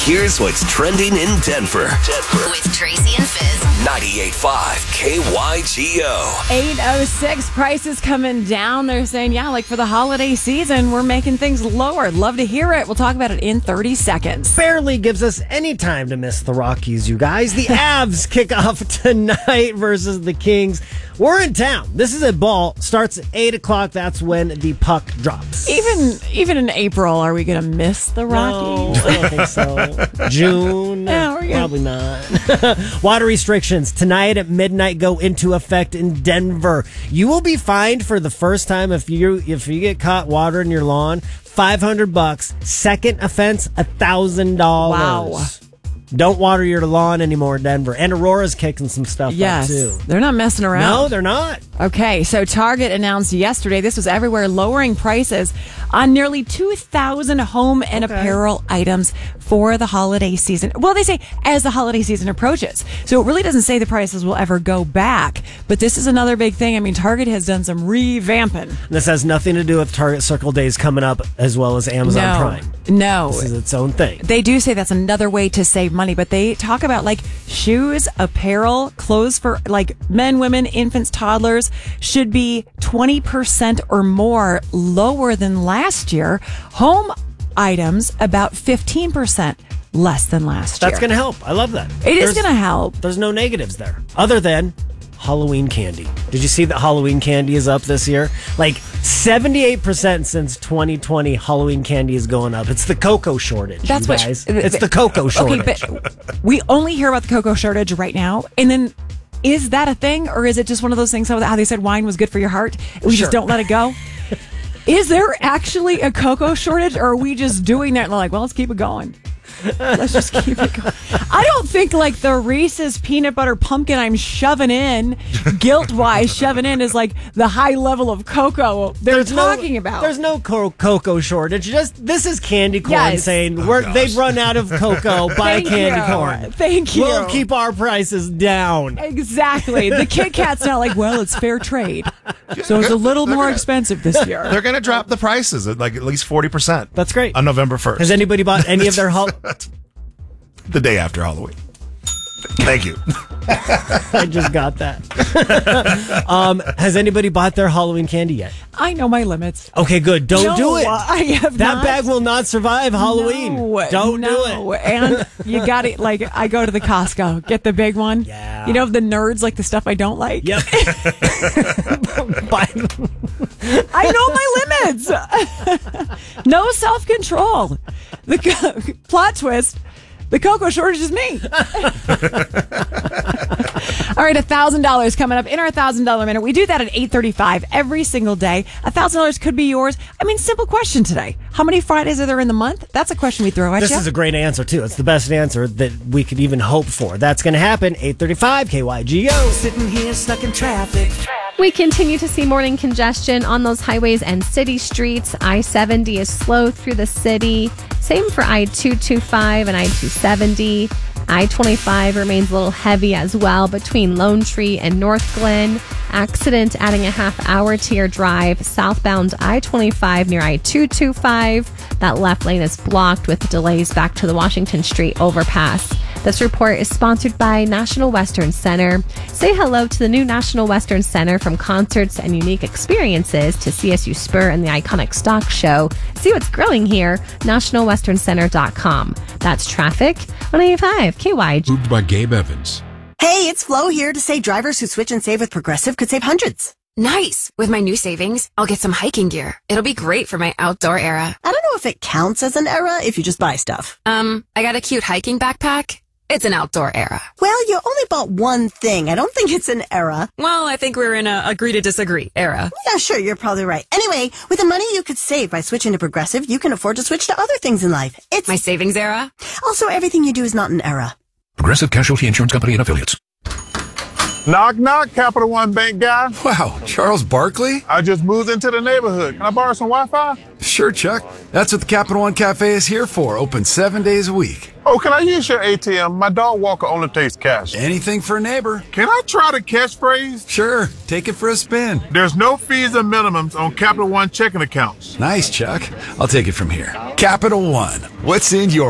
Here's what's trending in Denver. With Tracy and Fizz. 98.5 KYGO. 806 prices coming down. They're saying, yeah, like for the holiday season, we're making things lower. Love to hear it. We'll talk about it in 30 seconds. Barely gives us any time to miss the Rockies, you guys. The Avs kick off tonight versus the Kings. We're in town. This is a ball. Starts at 8 o'clock. That's when the puck drops. Even in April, are we going to miss the Rockies? No, I don't think so. June? Yeah, we're good. Probably not. Water restrictions tonight at midnight go into effect in Denver. You will be fined for the first time if you get caught watering your lawn. $500. Second offense, $1,000. Wow. Don't water your lawn anymore, Denver. And Aurora's kicking some stuff up, too. They're not messing around. No, they're not. Okay, so Target announced yesterday, this was everywhere, lowering prices on nearly 2,000 home and apparel items for the holiday season. Well, they say as the holiday season approaches. So it really doesn't say the prices will ever go back. But this is another big thing. I mean, Target has done some revamping. This has nothing to do with Target Circle Days coming up as well as Amazon Prime. No. This is its own thing. They do say that's another way to save money, but they talk about like shoes, apparel, clothes for like men, women, infants, toddlers should be 20% or more lower than last year. Home items about 15% less than last year. That's going to help. I love that. It is going to help. There's no negatives there other than Halloween candy. Did you see that Halloween candy is up this year? Like 78% since 2020, Halloween candy is going up. It's the cocoa shortage. That's you what guys. It's the cocoa shortage. Okay, but we only hear about the cocoa shortage right now, and then is that a thing, or is it just one of those things? How they said wine was good for your heart, we just don't let it go. Is there actually a cocoa shortage, or are we just doing that and like, well, let's keep it going? Let's just keep it going. I don't think like the Reese's peanut butter pumpkin I'm shoving in, guilt-wise shoving in, is like the high level of cocoa they're talking about. There's no cocoa shortage. Just this is candy corn saying they've run out of cocoa. Buy candy corn. Thank you. We'll keep our prices down. Exactly. The Kit Kat's not like, well, it's fair trade, so it's a little more expensive this year. They're going to drop the prices at like at least 40%. That's great. On November 1st. Has anybody bought any of their the day after Halloween. Thank you. I just got that. Has anybody bought their Halloween candy yet? I know my limits. Okay, good. Don't do it. I have that not. bag will not survive Halloween. Don't do it. And you got it. Like I go to the Costco, get the big one. Yeah. You know the nerds like the stuff I don't like. Yep. I know my limits. No self-control. The plot twist. The cocoa shortage is me. All right, $1,000 coming up in our $1,000 minute. We do that at 8:35 every single day. $1,000 could be yours. I mean, simple question today. How many Fridays are there in the month? That's a question we throw at you. This is a great answer, too. It's the best answer that we could even hope for. That's going to happen, 8:35 KYGO. Sitting here stuck in traffic. We continue to see morning congestion on those highways and city streets. I-70 is slow through the city. Same for I-225 and I-270. I-25 remains a little heavy as well between Lone Tree and North Glen. Accident adding a half hour to your drive. Southbound I-25 near I-225. That left lane is blocked with delays back to the Washington Street overpass. This report is sponsored by National Western Center. Say hello to the new National Western Center, from concerts and unique experiences to CSU Spur and the iconic Stock Show. See what's growing here, nationalwesterncenter.com. That's traffic on 85 KYG. Moved by Gabe Evans. Hey, it's Flo here to say drivers who switch and save with Progressive could save hundreds. Nice. With my new savings, I'll get some hiking gear. It'll be great for my outdoor era. I don't know if it counts as an era if you just buy stuff. I got a cute hiking backpack. It's an outdoor era. Well, you only bought one thing. I don't think it's an era. Well, I think we're in a agree to disagree era. Yeah, sure, you're probably right. Anyway, with the money you could save by switching to Progressive, you can afford to switch to other things in life. It's my savings era. Also, everything you do is not an era. Progressive Casualty Insurance Company and Affiliates. Knock, knock, Capital One Bank guy. Wow, Charles Barkley? I just moved into the neighborhood. Can I borrow some Wi-Fi? Sure, Chuck. That's what the Capital One Cafe is here for. Open 7 days a week. Oh, can I use your ATM? My dog walker only takes cash. Anything for a neighbor. Can I try the catchphrase? Sure. Take it for a spin. There's no fees or minimums on Capital One checking accounts. Nice, Chuck. I'll take it from here. Capital One. What's in your